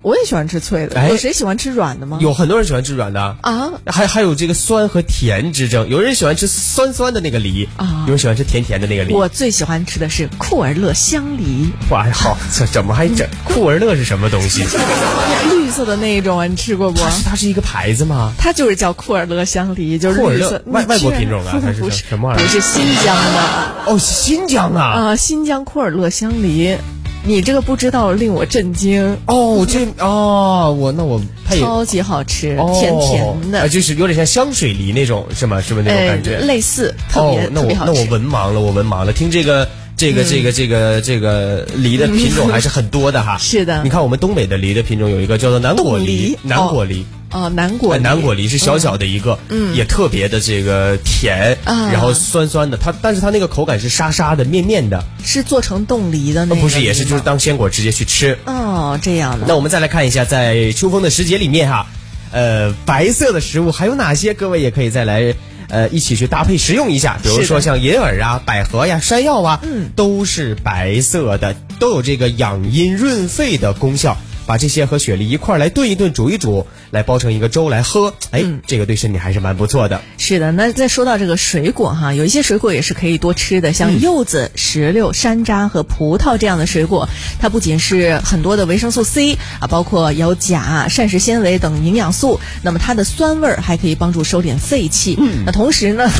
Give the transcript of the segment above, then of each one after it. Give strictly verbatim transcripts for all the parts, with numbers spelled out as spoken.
我也喜欢吃脆的。有谁喜欢吃软的吗？ 有很多人喜欢吃软的啊， 还还有这个酸和甜之争。有人喜欢吃酸酸的那个梨啊，有人喜欢吃甜甜的那个梨。 我最喜欢吃的是库尔勒香梨。 哇，好，这怎么还整？库尔勒是什么东西？ 绿色的那一种啊，你吃过不？ 它是它是一个牌子吗？ 它就是叫库尔勒香梨，就是绿色。 外外国品种啊，它是什么玩意儿？ 不是新疆的。 哦，新疆啊！ 啊，新疆库尔勒香梨。你这个不知道令我震惊哦，这哦，我那我它也超级好吃，哦、甜甜的， 啊，就是有点像香水梨那种，是吗？是不是那种感觉？ 呃、类似，特别、 哦、那我特别好吃。 那我文盲了，我文盲了。听这个这个、嗯、这个这个这个梨的品种还是很多的哈。 是的， 你看我们东北的梨的品种有一个叫做南果梨，南果梨。 哦，南果梨， 南果梨是小小的一个，嗯，也特别的这个甜，嗯，然后酸酸的，它但是它那个口感是沙沙的、面面的， 是做成冻梨的那个？ 不是，也是就是当鲜果直接去吃。 哦，这样的。 那我们再来看一下，在秋风的时节里面哈，呃，白色的食物还有哪些？各位也可以再来呃一起去搭配食用一下，比如说像银耳啊、百合呀、山药啊，嗯，都是白色的，都有这个养阴润肺的功效。把这些和雪梨一块来炖一炖、煮一煮，来煲成一个粥来喝，哎、嗯，这个对身体还是蛮不错的。 是的，那再说到这个水果哈，有一些水果也是可以多吃的，像柚子、石榴、山楂和葡萄这样的水果，它不仅是很多的维生素 C 啊，包括有钾、膳食纤维等营养素，那么它的酸味还可以帮助收敛肺气。嗯，那同时呢。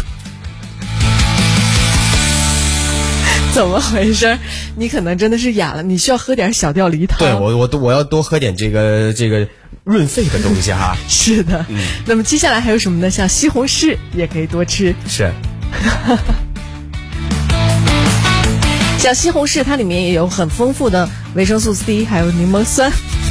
怎么回事？你可能真的是哑了，你需要喝点小吊梨汤。 对，我我我要多喝点这个这个润肺的东西哈。 是的，嗯。那么接下来还有什么呢？像西红柿也可以多吃。 是。 像西红柿，它里面也有很丰富的维生素 C， 还有柠檬酸。